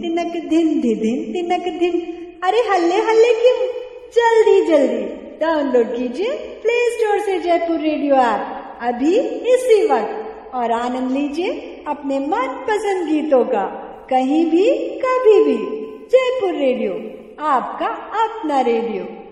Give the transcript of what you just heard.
तिनक धिन धिदिन तिनक धिन। अरे हल्ले हल्ले क्यों, जल्दी जल्दी डाउनलोड कीजिए प्ले स्टोर से जयपुर रेडियो ऐप अभी इसी वक्त और आनंद लीजिए अपने मनपसंद गीतों का, कहीं भी कभी भी। जयपुर रेडियो, आपका अपना रेडियो।